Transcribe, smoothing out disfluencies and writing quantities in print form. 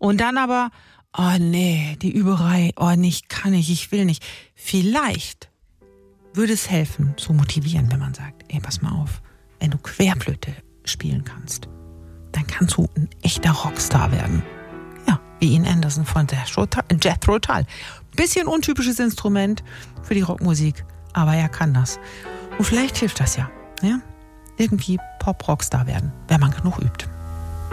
Und dann aber, oh nee, die Überei, oh nicht, kann ich will nicht. Vielleicht würde es helfen, zu motivieren, wenn man sagt, ey, pass mal auf, wenn du Querflöte spielen kannst, dann kannst du ein echter Rockstar werden. Ja, wie Ian Anderson von Jethro Tull. Bisschen untypisches Instrument für die Rockmusik, aber er kann das. Und vielleicht hilft das ja. Irgendwie Pop-Rockstar werden, wenn man genug übt.